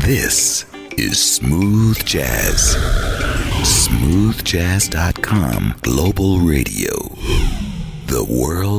This is Smooth Jazz. SmoothJazz.com Global Radio. The world